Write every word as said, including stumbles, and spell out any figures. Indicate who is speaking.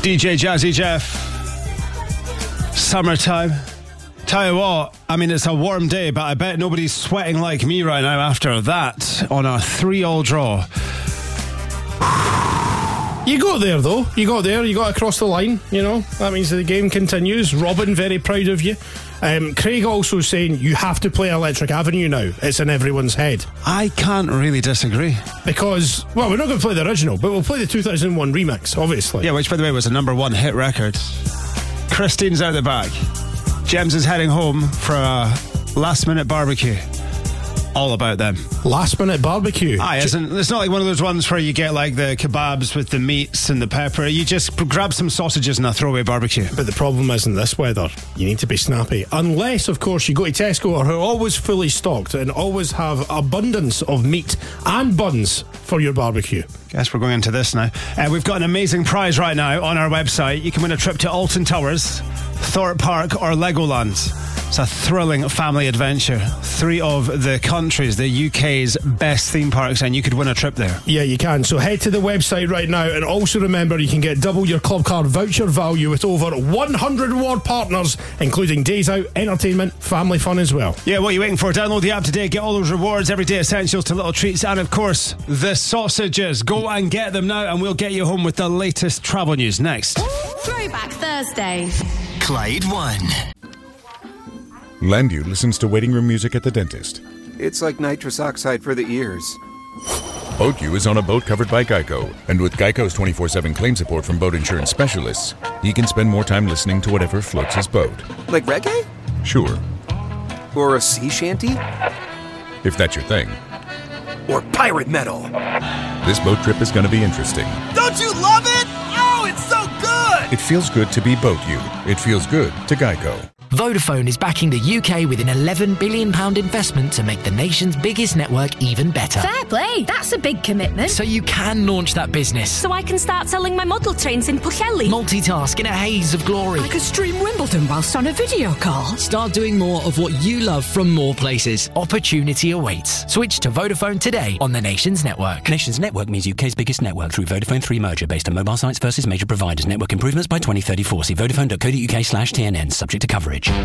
Speaker 1: D J Jazzy Jeff. Summertime. Tell you what, I mean, it's a warm day, but I bet nobody's sweating like me right now after that on a three-all draw.
Speaker 2: You got there, though. You got there. You got across the line, you know. That means that the game continues. Robin, very proud of you. Um, Craig also saying you have to play Electric Avenue now. It's in everyone's head.
Speaker 1: I can't really disagree.
Speaker 2: Because, well, we're not going to play the original, but we'll play the two thousand one remix, obviously.
Speaker 1: Yeah, which, by the way, was a number one hit record. Christine's out the back. James is heading home for a last-minute barbecue. All about them.
Speaker 2: Last-minute barbecue?
Speaker 1: Aye, isn't, it's not like one of those ones where you get like the kebabs with the meats and the pepper. You just grab some sausages and a throwaway barbecue.
Speaker 2: But the problem is in this weather, you need to be snappy. Unless, of course, you go to Tesco, who are always fully stocked and always have abundance of meat and buns for your barbecue.
Speaker 1: Guess we're going into this now. Uh, we've got an amazing prize right now on our website. You can win a trip to Alton Towers, Thorpe Park or Legoland. It's a thrilling family adventure. Three of the countries, the U K's best theme parks, and you could win a trip there.
Speaker 2: Yeah, you can. So head to the website right now, and also remember you can get double your club card voucher value with over one hundred reward partners, including days out, entertainment, family fun as well.
Speaker 1: Yeah, what are you waiting for? Download the app today, get all those rewards, everyday essentials to little treats, and of course, the sausages. Go and get them now, and we'll get you home with the latest travel news next.
Speaker 3: Throwback Thursday.
Speaker 4: Clyde One.
Speaker 5: Landu listens to waiting room music at the dentist.
Speaker 6: It's like nitrous oxide for the ears.
Speaker 5: BoatU is on a boat covered by Geico, and with Geico's twenty-four seven claim support from boat insurance specialists, he can spend more time listening to whatever floats his boat.
Speaker 6: Like reggae?
Speaker 5: Sure.
Speaker 6: Or a sea shanty?
Speaker 5: If that's your thing.
Speaker 6: Or pirate metal?
Speaker 5: This boat trip is going to be interesting.
Speaker 7: Don't you love it? Oh, it's so good!
Speaker 5: It feels good to be BoatU. It feels good to Geico.
Speaker 8: Vodafone is backing the U K with an eleven billion pounds investment to make the nation's biggest network even better.
Speaker 3: Fair play, that's a big commitment.
Speaker 8: So you can launch that business.
Speaker 9: So I can start selling my model trains in Pwllheli.
Speaker 8: Multitask in a haze of glory.
Speaker 10: I could stream Wimbledon whilst on a video call.
Speaker 8: Start doing more of what you love from more places. Opportunity awaits. Switch to Vodafone today on the Nations Network.
Speaker 11: Nations Network means U K's biggest network through Vodafone three merger based on mobile sites versus major providers. Network improvements by twenty thirty-four. See vodafone dot co dot uk slash T N N. Subject to coverage.